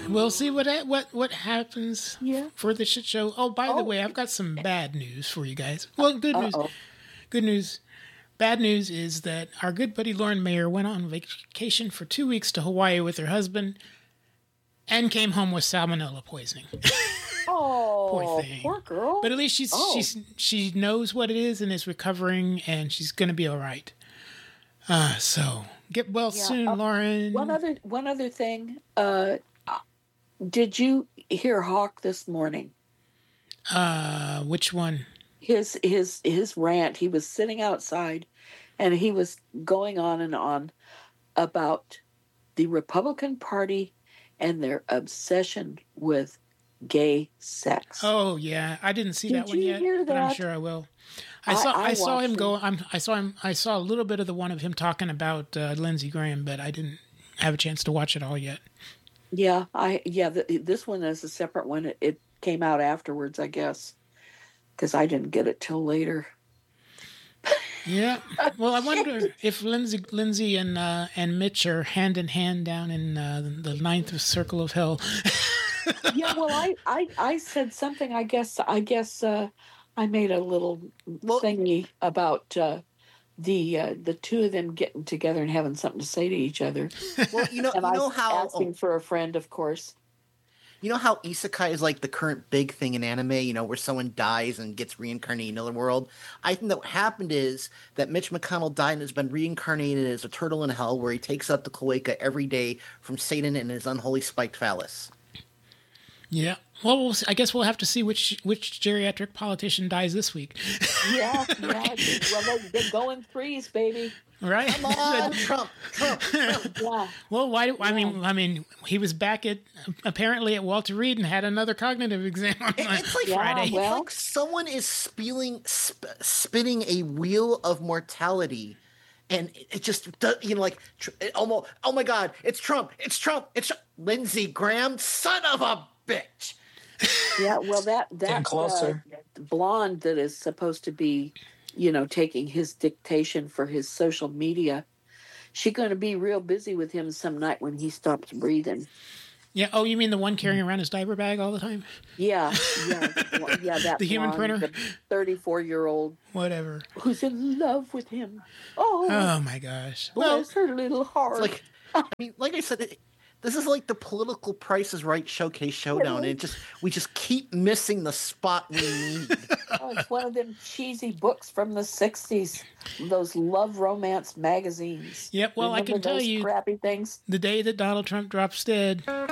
we'll see what happens for the shit show. Oh, by the way, I've got some bad news for you guys. Well, good news. Good news. Bad news is that our good buddy Lauren Mayer went on vacation for 2 weeks to Hawaii with her husband and came home with salmonella poisoning. Oh, poor thing. Poor girl. But at least she knows what it is and is recovering, and she's going to be all right. So get well soon, Lauren. One other thing. Did you hear Hawk this morning? Which one? His rant. He was sitting outside, and he was going on and on about the Republican Party and their obsession with gay sex. Oh yeah, I didn't see that one yet, but I'm sure I will. I saw him go. I saw a little bit of the one of him talking about Lindsey Graham, but I didn't have a chance to watch it all yet. Yeah, this one is a separate one. It came out afterwards, I guess, because I didn't get it till later. Yeah. Well, I wonder if Lindsay and Mitch are hand in hand down in the ninth circle of hell. Yeah. Well, I said something. I guess I made a little thingy about the two of them getting together and having something to say to each other. Well, you know how asking for a friend, of course. You know how isekai is like the current big thing in anime, where someone dies and gets reincarnated in another world? I think that what happened is that Mitch McConnell died and has been reincarnated as a turtle in hell, where he takes out the cloaca every day from Satan and his unholy spiked phallus. Yeah. Well, I guess we'll have to see which geriatric politician dies this week. Yeah. Well, they're going threes, baby. Right? Come on, Trump. Yeah. Well, why? I mean, he was back apparently at Walter Reed and had another cognitive exam on it's like Friday. Well, it's like someone is spinning a wheel of mortality, and it just almost. Oh my God! It's Trump! It's Lindsey Graham, son of a bitch. Yeah. Well, that blonde that is supposed to be, taking his dictation for his social media, she's going to be real busy with him some night when he stops breathing. Yeah. Oh, you mean the one carrying around his diaper bag all the time? Yeah. That the human printer, the 34-year-old, whatever, who's in love with him. Oh my gosh. Bless her little heart. Like I said. This is like the political Price is Right showcase showdown, and we just keep missing the spot we need. It's one of them cheesy books from the 60s, those love romance magazines. Yep, well, I can tell you, crappy things. The day that Donald Trump drops dead,